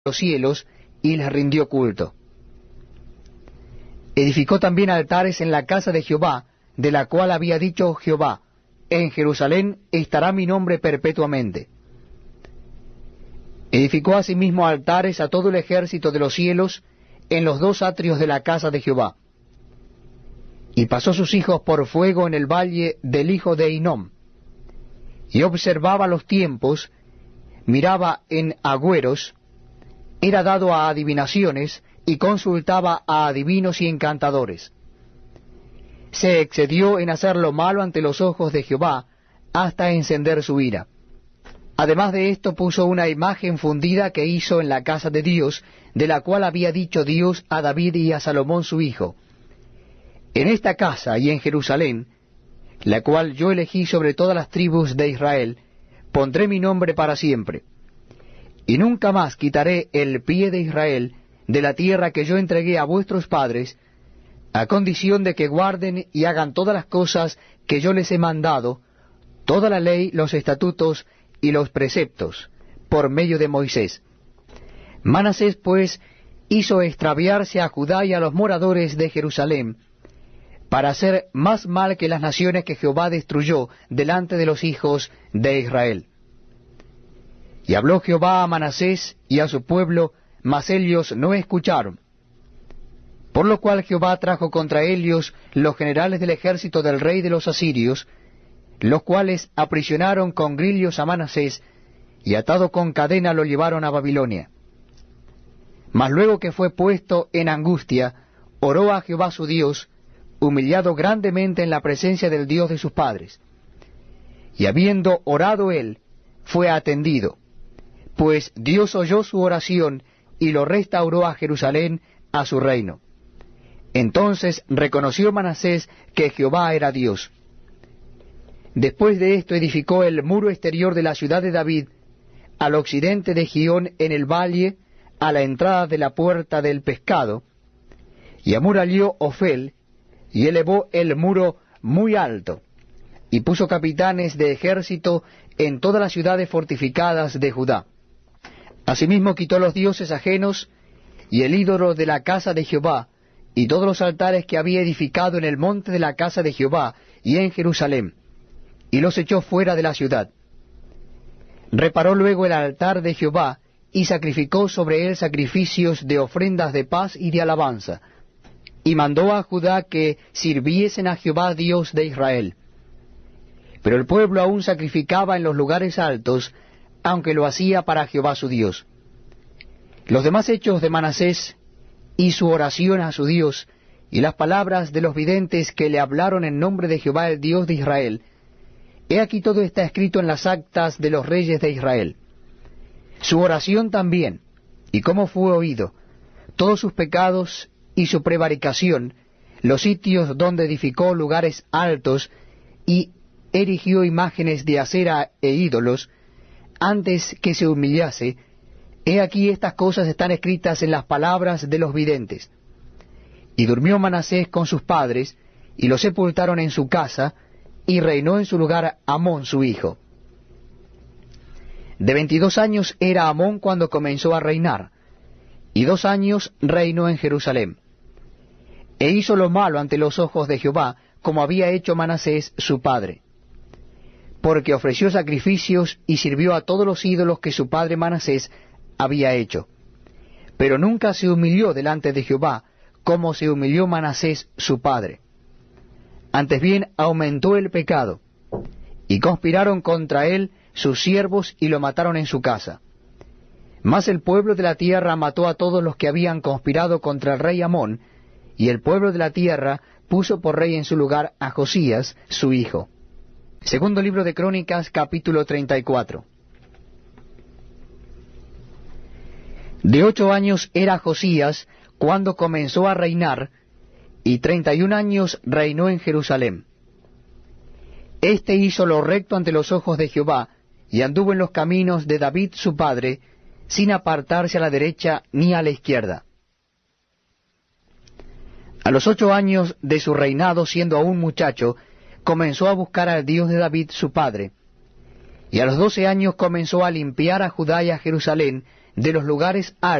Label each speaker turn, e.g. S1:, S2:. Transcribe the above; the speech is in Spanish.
S1: los cielos y les rindió culto. Edificó también altares en la casa de Jehová, de la cual había dicho Jehová: en Jerusalén estará mi nombre perpetuamente. Edificó asimismo altares a todo el ejército de los cielos en los dos atrios de la casa de Jehová. Y pasó sus hijos por fuego en el valle del hijo de Hinnom, y observaba los tiempos, miraba en agüeros, era dado a adivinaciones, y consultaba a adivinos y encantadores. Se excedió en hacer lo malo ante los ojos de Jehová, hasta encender su ira. Además de esto puso una imagen fundida que hizo en la casa de Dios, de la cual había dicho Dios a David y a Salomón su hijo: en esta casa y en Jerusalén, la cual yo elegí sobre todas las tribus de Israel, pondré mi nombre para siempre. Y nunca más quitaré el pie de Israel de la tierra que yo entregué a vuestros padres, a condición de que guarden y hagan todas las cosas que yo les he mandado, toda la ley, los estatutos y los preceptos, por medio de Moisés. Manasés, pues, hizo extraviarse a Judá y a los moradores de Jerusalén, para hacer más mal que las naciones que Jehová destruyó delante de los hijos de Israel. Y habló Jehová a Manasés y a su pueblo, mas ellos no escucharon. Por lo cual Jehová trajo contra ellos los generales del ejército del rey de los asirios, los cuales aprisionaron con grillos a Manasés, y atado con cadena lo llevaron a Babilonia. Mas luego que fue puesto en angustia, oró a Jehová su Dios, humillado grandemente en la presencia del Dios de sus padres. Y habiendo orado él, fue atendido, pues Dios oyó su oración y lo restauró a Jerusalén, a su reino. Entonces reconoció Manasés que Jehová era Dios. Después de esto edificó el muro exterior de la ciudad de David, al occidente de Gión en el valle, a la entrada de la puerta del pescado, y amuralló Ofel, y elevó el muro muy alto, y puso capitanes de ejército en todas las ciudades fortificadas de Judá. Asimismo quitó los dioses ajenos, y el ídolo de la casa de Jehová, y todos los altares que había edificado en el monte de la casa de Jehová, y en Jerusalén, y los echó fuera de la ciudad. Reparó luego el altar de Jehová, y sacrificó sobre él sacrificios de ofrendas de paz y de alabanza, y mandó a Judá que sirviesen a Jehová Dios de Israel. Pero el pueblo aún sacrificaba en los lugares altos, aunque lo hacía para Jehová su Dios. Los demás hechos de Manasés, y su oración a su Dios, y las palabras de los videntes que le hablaron en nombre de Jehová el Dios de Israel, he aquí todo está escrito en las actas de los reyes de Israel. Su oración también, y cómo fue oído, todos sus pecados y su prevaricación, los sitios donde edificó lugares altos, y erigió imágenes de acera e ídolos, antes que se humillase. He aquí estas cosas están escritas en las palabras de los videntes. Y durmió Manasés con sus padres, y lo sepultaron en su casa, y reinó en su lugar Amón su hijo. De 22 años era Amón cuando comenzó a reinar, y 2 años reinó en Jerusalén. E hizo lo malo ante los ojos de Jehová, como había hecho Manasés su padre, porque ofreció sacrificios y sirvió a todos los ídolos que su padre Manasés había hecho. Pero nunca se humilló delante de Jehová, como se humilló Manasés su padre. Antes bien aumentó el pecado, y conspiraron contra él sus siervos y lo mataron en su casa. Mas el pueblo de la tierra mató a todos los que habían conspirado contra el rey Amón, y el pueblo de la tierra puso por rey en su lugar a Josías, su hijo. Segundo libro de Crónicas, capítulo 34. De 8 años era Josías cuando comenzó a reinar, y 31 años reinó en Jerusalén. Este hizo lo recto ante los ojos de Jehová, y anduvo en los caminos de David su padre, sin apartarse a la derecha ni a la izquierda. A los 8 años de su reinado, siendo aún muchacho, comenzó a buscar al Dios de David su padre, y a los 12 años comenzó a limpiar a Judá y a Jerusalén de los lugares